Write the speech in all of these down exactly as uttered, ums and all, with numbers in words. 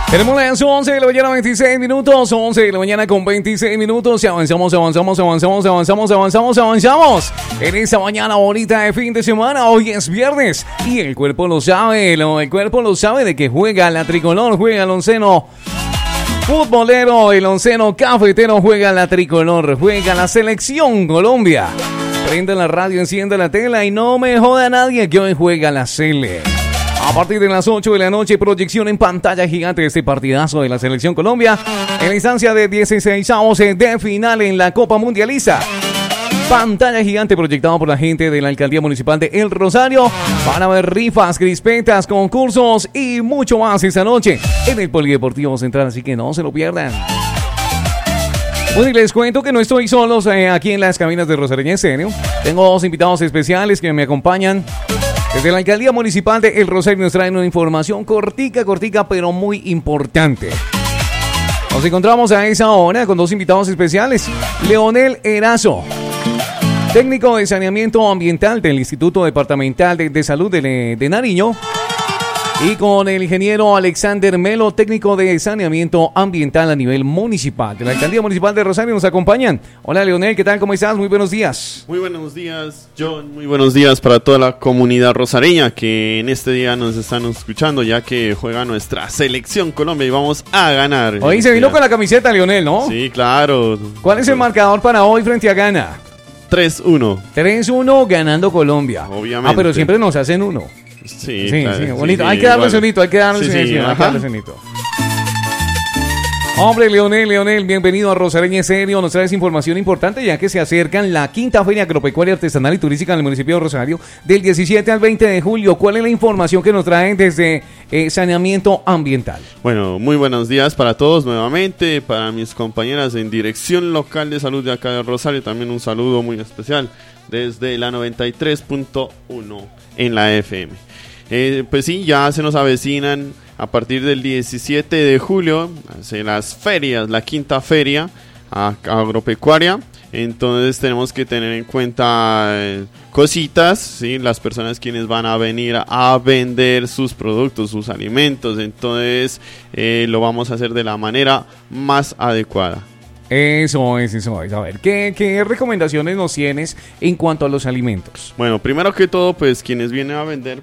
Tenemos las once de la mañana, veintiséis minutos. once de la mañana con veintiséis minutos. Y avanzamos, avanzamos, avanzamos, avanzamos, avanzamos, avanzamos. En esta mañana bonita de fin de semana. Hoy es viernes. Y el cuerpo lo sabe. Lo, el cuerpo lo sabe de que juega la tricolor, juega el onceno futbolero, el onceno cafetero, juega la tricolor, juega la selección Colombia. Prende la radio, enciende la tela y no me joda nadie que hoy juega la Sele. A partir de las ocho de la noche, proyección en pantalla gigante de este partidazo de la Selección Colombia en la instancia de dieciseisavos de final en la Copa Mundialista. Pantalla gigante proyectado por la gente de la Alcaldía Municipal de El Rosario. Van a ver rifas, crispetas, concursos y mucho más esta noche en el Polideportivo Central, así que no se lo pierdan. Bueno, y les cuento que no estoy solo eh, aquí en las cabinas de Rosario Estéreo. Tengo dos invitados especiales que me acompañan. Desde la Alcaldía Municipal de El Rosario nos traen una información cortica, cortica, pero muy importante. Nos encontramos a esa hora con dos invitados especiales. Leonel Erazo, técnico de saneamiento ambiental del Instituto Departamental de, de Salud de, de Nariño. Y con el ingeniero Alexander Melo, técnico de saneamiento ambiental a nivel municipal. De la Alcaldía Municipal de Rosario nos acompañan. Hola Leonel, ¿qué tal? ¿Cómo estás? Muy buenos días. Muy buenos días, John. Muy buenos días para toda la comunidad rosareña que en este día nos están escuchando, ya que juega nuestra Selección Colombia y vamos a ganar. Hoy se vino día con la camiseta, Leonel, ¿no? Sí, claro. ¿Cuál es el marcador para hoy frente a Ghana? tres uno. tres uno ganando Colombia. Obviamente. Ah, pero siempre nos hacen uno. Sí, sí, claro, sí, bonito. sí, hay sí, que darle igual. sonito, hay que darle Sí, sonito, sí, hay que darle sonito. Hombre, Leonel, Leonel, bienvenido a Rosario Estéreo. Nos traes información importante ya que se acercan la quinta Feria Agropecuaria Artesanal y Turística en el municipio de Rosario del diecisiete al veinte de julio. ¿Cuál es la información que nos traen desde eh, saneamiento ambiental? Bueno, muy buenos días para todos nuevamente, para mis compañeras en Dirección Local de Salud de acá de Rosario. También un saludo muy especial desde la noventa y tres punto uno en la F M. Eh, pues sí, ya se nos avecinan a partir del diecisiete de julio hace las ferias, la quinta feria agropecuaria. Entonces tenemos que tener en cuenta eh, cositas, ¿sí? Las personas quienes van a venir a vender sus productos, sus alimentos. Entonces eh, lo vamos a hacer de la manera más adecuada. Eso es, eso es. A ver, ¿qué, ¿qué recomendaciones nos tienes en cuanto a los alimentos? Bueno, primero que todo, pues quienes vienen a vender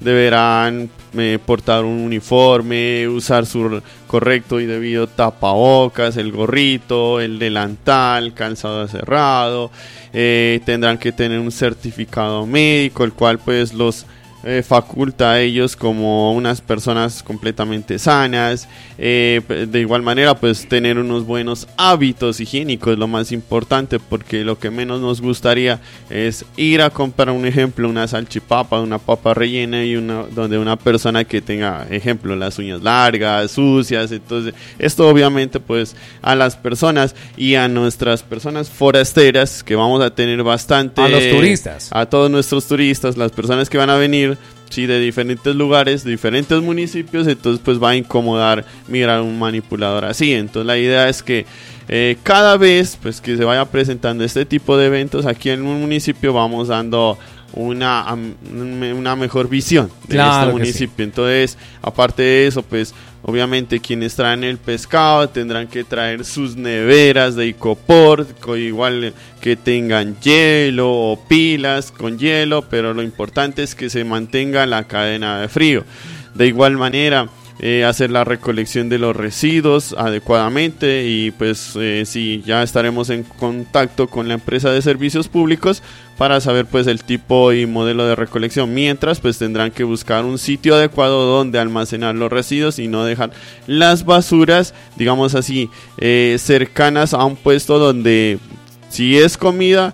deberán eh, portar un uniforme, usar su correcto y debido tapabocas, el gorrito, el delantal, calzado cerrado. Eh, tendrán que tener un certificado médico, el cual pues los Eh, faculta a ellos como unas personas completamente sanas. Eh, de igual manera, pues tener unos buenos hábitos higiénicos es lo más importante, porque lo que menos nos gustaría es ir a comprar, un ejemplo, una salchipapa, una papa rellena y una donde una persona que tenga, ejemplo, las uñas largas, sucias. Entonces esto obviamente pues a las personas y a nuestras personas forasteras, que vamos a tener bastante, a los turistas, a todos nuestros turistas, las personas que van a venir, sí, de diferentes lugares, de diferentes municipios. Entonces pues va a incomodar mirar un manipulador así. Entonces la idea es que eh, cada vez pues que se vaya presentando este tipo de eventos aquí en un municipio, vamos dando una, una mejor visión de claro este municipio. Sí. Entonces, aparte de eso, pues obviamente quienes traen el pescado tendrán que traer sus neveras de icopor, igual que tengan hielo o pilas con hielo, pero lo importante es que se mantenga la cadena de frío. De igual manera, eh, hacer la recolección de los residuos adecuadamente, y pues eh, sí, ya estaremos en contacto con la empresa de servicios públicos para saber pues el tipo y modelo de recolección. Mientras pues tendrán que buscar un sitio adecuado donde almacenar los residuos y no dejar las basuras, digamos así, eh, cercanas a un puesto donde, si es comida,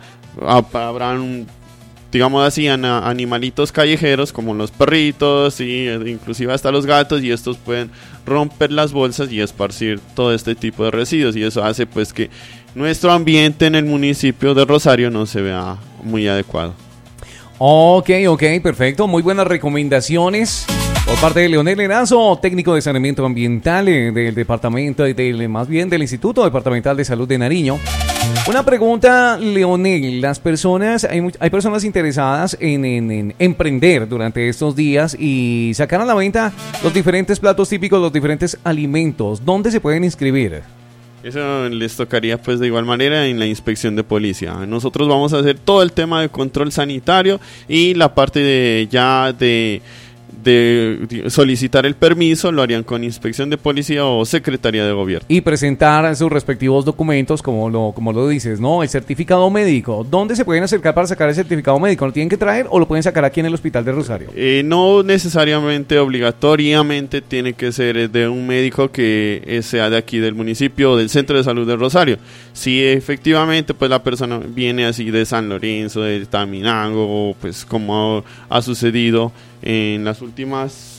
habrán, digamos así, animalitos callejeros como los perritos y inclusive hasta los gatos, y estos pueden romper las bolsas y esparcir todo este tipo de residuos, y eso hace pues que nuestro ambiente en el municipio de Rosario no se vea muy adecuado. Ok, ok, perfecto. Muy buenas recomendaciones por parte de Leonel Erazo, técnico de saneamiento ambiental eh, del departamento, del, más bien del Instituto Departamental de Salud de Nariño. Una pregunta, Leonel. Las personas, hay, mu- hay personas interesadas en, en- en emprender durante estos días y sacar a la venta los diferentes platos típicos, los diferentes alimentos. ¿Dónde se pueden inscribir? Eso les tocaría pues de igual manera en la inspección de policía. Nosotros vamos a hacer todo el tema de control sanitario y la parte de ya de, de solicitar el permiso lo harían con inspección de policía o secretaría de gobierno. Y presentar sus respectivos documentos, como lo, como lo dices, ¿no? El certificado médico. ¿Dónde se pueden acercar para sacar el certificado médico? ¿Lo tienen que traer o lo pueden sacar aquí en el Hospital de Rosario? Eh, no necesariamente, obligatoriamente tiene que ser de un médico que eh, sea de aquí del municipio o del Centro de Salud de Rosario. Si efectivamente pues la persona viene así de San Lorenzo, de Taminango, pues como ha sucedido en las últimas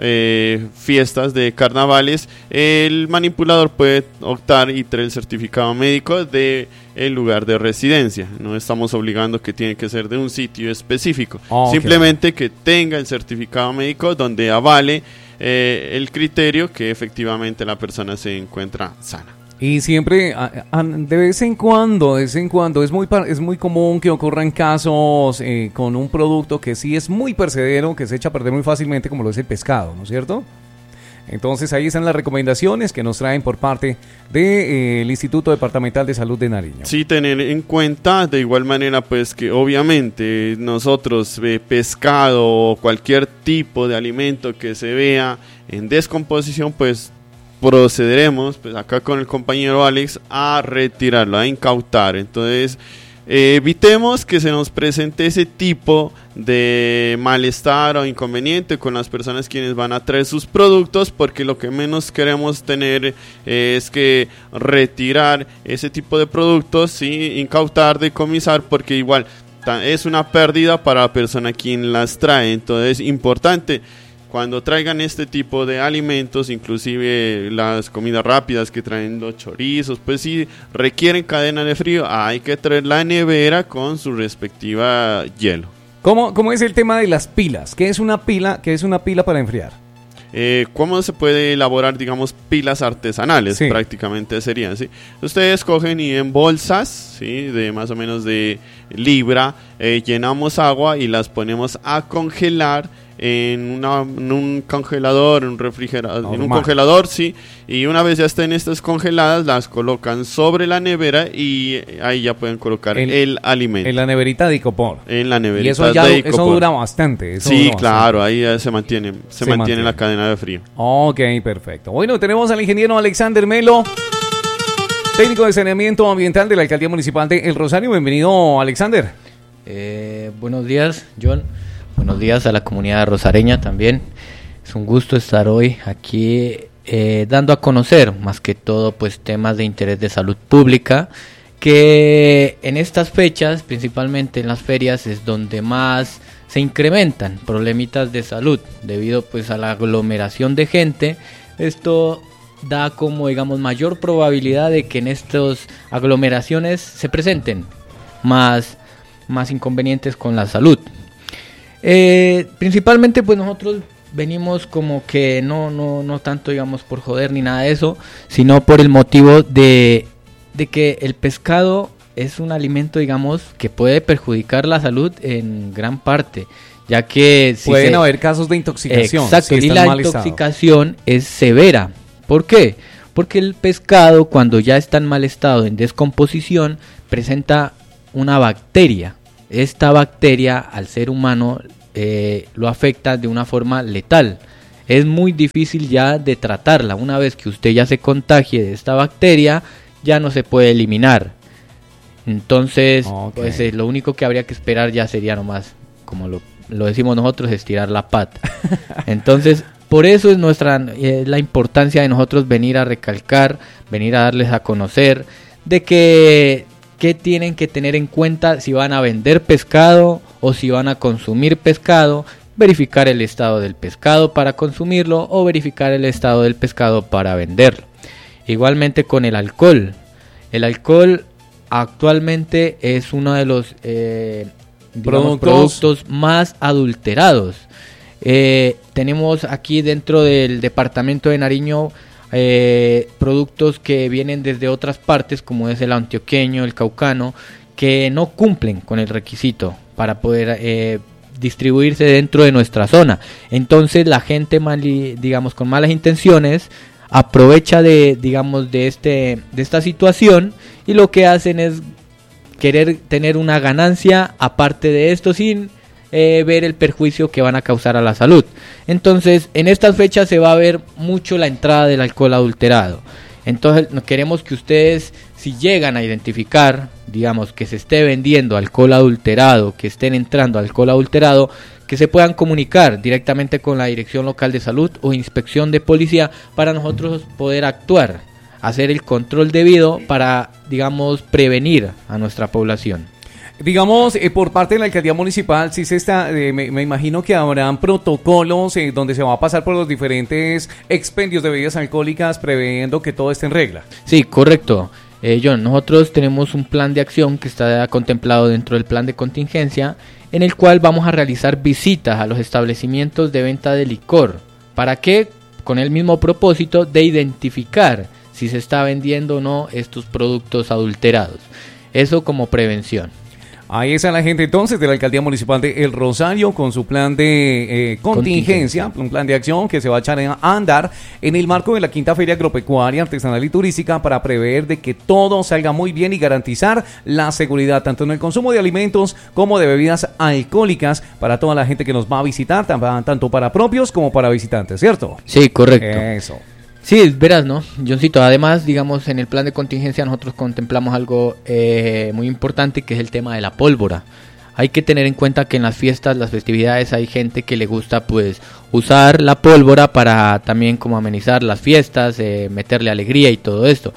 eh, fiestas de carnavales, el manipulador puede optar y traer el certificado médico de el lugar de residencia. No estamos obligando que tiene que ser de un sitio específico, Oh, okay. simplemente que tenga el certificado médico donde avale eh, el criterio que efectivamente la persona se encuentra sana. Y siempre, a- a- de vez en cuando, de vez en cuando, es muy, par- es muy común que ocurran casos eh, con un producto que sí es muy percedero, que se echa a perder muy fácilmente, como lo es el pescado, ¿no es cierto? Entonces ahí están las recomendaciones que nos traen por parte del Instituto Departamental de Salud de Nariño. Sí, tener en cuenta de igual manera pues que obviamente nosotros eh, pescado o cualquier tipo de alimento que se vea en descomposición pues procederemos pues acá con el compañero Alex a retirarlo, a incautar. Entonces eh, evitemos que se nos presente ese tipo de malestar o inconveniente con las personas quienes van a traer sus productos, porque lo que menos queremos tener eh, es que retirar ese tipo de productos, sí, incautar, decomisar, porque igual ta- es una pérdida para la persona quien las trae. Entonces importante cuando traigan este tipo de alimentos, inclusive las comidas rápidas que traen los chorizos, pues si requieren cadena de frío, hay que traer la nevera con su respectiva hielo. ¿Cómo, cómo es el tema de las pilas? ¿Qué es una pila? ¿Qué es una pila para enfriar? Eh, ¿Cómo se puede elaborar, digamos, pilas artesanales? Sí. Prácticamente serían, ¿sí? Ustedes cogen y en bolsas, ¿sí? De más o menos de libra, eh, llenamos agua y las ponemos a congelar en, una, en un congelador, en un refrigerador, en un Normal. congelador, sí, y una vez ya estén estas congeladas, las colocan sobre la nevera y ahí ya pueden colocar El- el, alimento. En la neverita de icopor. En la neverita Y eso ya de eso icopor. dura bastante. Eso Sí, dura claro, bastante. ahí ya se mantiene, se, Se mantiene, mantiene. la cadena de frío. Ok, perfecto. Bueno, tenemos al ingeniero Alexander Melo, técnico de saneamiento ambiental de la Alcaldía Municipal de El Rosario. Bienvenido, Alexander. Eh, buenos días, John. Buenos días a la comunidad rosareña también. Es un gusto estar hoy aquí eh, dando a conocer, más que todo, pues temas de interés de salud pública, que en estas fechas, principalmente en las ferias, es donde más se incrementan problemitas de salud debido pues a la aglomeración de gente. Esto da como digamos mayor probabilidad de que en estas aglomeraciones se presenten más, más inconvenientes con la salud. Eh, principalmente pues nosotros venimos como que no, no, no tanto digamos por joder ni nada de eso, sino por el motivo de, de que el pescado es un alimento digamos que puede perjudicar la salud en gran parte, ya que si Pueden se- haber casos de intoxicación. Exacto, si y está en la mal estado. intoxicación es severa. ¿Por qué? Porque el pescado cuando ya está en mal estado, en descomposición, presenta una bacteria. Esta bacteria al ser humano eh, lo afecta de una forma letal. Es muy difícil ya de tratarla. Una vez que usted ya se contagie de esta bacteria, ya no se puede eliminar. Entonces, Ok. pues eh, lo único que habría que esperar ya sería nomás, como lo, lo decimos nosotros, estirar la pata. Entonces, por eso es nuestra eh, la importancia de nosotros venir a recalcar, venir a darles a conocer de que, que tienen que tener en cuenta si van a vender pescado o si van a consumir pescado, verificar el estado del pescado para consumirlo o verificar el estado del pescado para venderlo. Igualmente con el alcohol. El alcohol actualmente es uno de los eh, digamos, Productos. productos más adulterados. Eh, tenemos aquí dentro del departamento de Nariño eh, productos que vienen desde otras partes, como es el antioqueño, el caucano, que no cumplen con el requisito para poder eh, distribuirse dentro de nuestra zona. Entonces la gente mali, digamos con malas intenciones aprovecha de digamos de este de esta situación y lo que hacen es querer tener una ganancia aparte de esto sin eh, ver el perjuicio que van a causar a la salud. Entonces en estas fechas se va a ver mucho la entrada del alcohol adulterado. Entonces queremos que ustedes, si llegan a identificar, digamos, que se esté vendiendo alcohol adulterado, que estén entrando alcohol adulterado, que se puedan comunicar directamente con la Dirección Local de Salud o Inspección de Policía para nosotros poder actuar, hacer el control debido para, digamos, prevenir a nuestra población. Digamos, eh, por parte de la alcaldía municipal, sí se está, eh, me, me imagino que habrán protocolos eh, donde se va a pasar por los diferentes expendios de bebidas alcohólicas, previendo que todo esté en regla. Sí, correcto. Eh, John, nosotros tenemos un plan de acción que está contemplado dentro del plan de contingencia, en el cual vamos a realizar visitas a los establecimientos de venta de licor. ¿Para qué? Con el mismo propósito de identificar si se está vendiendo o no estos productos adulterados. Eso como prevención. Ahí está la gente entonces de la Alcaldía Municipal de El Rosario con su plan de eh, contingencia, contingencia, un plan de acción que se va a echar a andar en el marco de la quinta Feria Agropecuaria, Artesanal y Turística para prever de que todo salga muy bien y garantizar la seguridad tanto en el consumo de alimentos como de bebidas alcohólicas para toda la gente que nos va a visitar, tanto para propios como para visitantes, ¿cierto? Sí, correcto. Eso. Sí, verás, ¿no? Johncito, además, digamos, en el plan de contingencia nosotros contemplamos algo eh, muy importante que es el tema de la pólvora. Hay que tener en cuenta que en las fiestas, las festividades, hay gente que le gusta pues usar la pólvora para también como amenizar las fiestas, eh, meterle alegría y todo esto.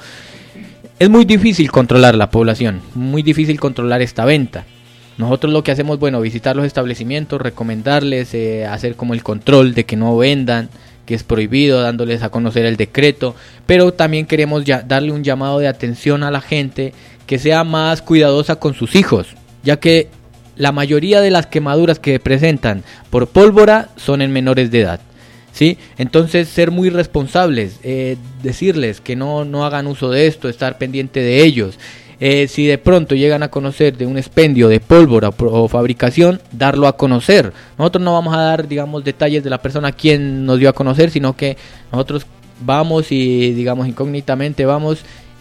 Es muy difícil controlar la población, muy difícil controlar esta venta. Nosotros lo que hacemos, bueno, visitar los establecimientos, recomendarles, eh, hacer como el control de que no vendan, que es prohibido, dándoles a conocer el decreto, pero también queremos ya darle un llamado de atención a la gente que sea más cuidadosa con sus hijos, ya que la mayoría de las quemaduras que presentan por pólvora son en menores de edad, ¿sí? Entonces ser muy responsables, eh, decirles que no, no hagan uso de esto, estar pendiente de ellos. Eh, si de pronto llegan a conocer de un expendio de pólvora o, o fabricación, darlo a conocer. Nosotros no vamos a dar, digamos, detalles de la persona quien nos dio a conocer, sino que nosotros vamos y, digamos, incógnitamente vamos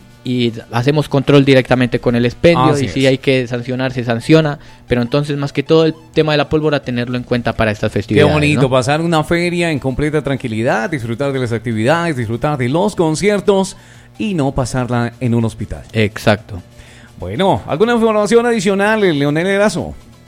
y hacemos control directamente con el expendio. Así y es. Si hay que sancionar, se sanciona, pero entonces más que todo el tema de la pólvora tenerlo en cuenta para estas festividades. Qué bonito, ¿no? Pasar una feria en completa tranquilidad, disfrutar de las actividades, disfrutar de los conciertos y no pasarla en un hospital. Exacto. Bueno, ¿alguna información adicional, Leonel Erazo?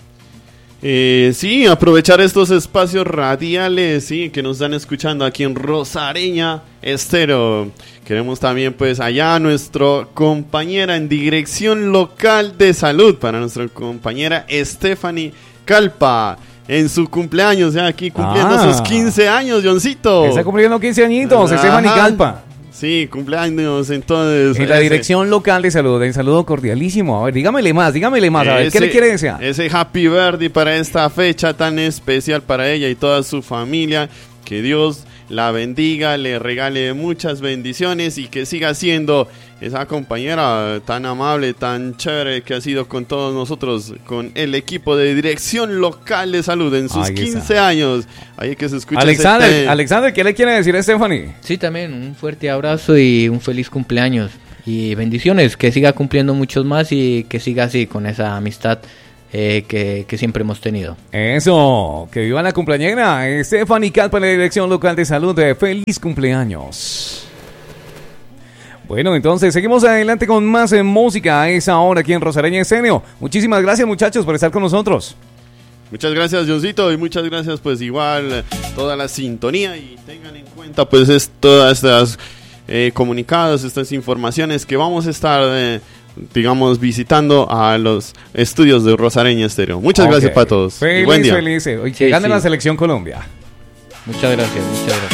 Eh, sí, aprovechar estos espacios radiales, sí, que nos están escuchando aquí en Rosareña Estéreo. Queremos también, pues, allá a nuestra compañera en Dirección Local de Salud, para nuestra compañera Stephanie Calpa, en su cumpleaños, ya aquí cumpliendo ah. sus quince años, Johncito. Está cumpliendo quince añitos, Stephanie Calpa. Sí, cumpleaños, entonces. En la ese, Dirección Local de Salud, en saludo cordialísimo. A ver, dígamele más, dígamele más, a ver, ese, ¿qué le quiere decir? Ese happy birthday para esta fecha tan especial para ella y toda su familia. Que Dios la bendiga, le regale muchas bendiciones y que siga siendo esa compañera tan amable, tan chévere que ha sido con todos nosotros, con el equipo de Dirección Local de Salud en sus quince años. Ahí que se escucha. Alexander, ese Alexander, ¿qué le quiere decir a Stephanie? Sí, también un fuerte abrazo y un feliz cumpleaños. Y bendiciones, que siga cumpliendo muchos más y que siga así con esa amistad Eh, que, que siempre hemos tenido. Eso, que viva la cumpleañera Stephanie Calpa, la Dirección Local de Salud. De feliz cumpleaños. Bueno, entonces seguimos adelante con más eh, música a esa hora aquí en Rosareña Estéreo. Muchísimas gracias, muchachos, por estar con nosotros. Muchas gracias, Johncito, y muchas gracias, pues igual toda la sintonía, y tengan en cuenta pues es, todas estas eh, comunicados, estas informaciones que vamos a estar eh, digamos, visitando a los estudios de Rosareña Estéreo. Muchas okay. gracias para todos. Feliz, y buen día. Feliz. Hoy que sí, gane sí. la Selección Colombia. Muchas gracias, muchas gracias.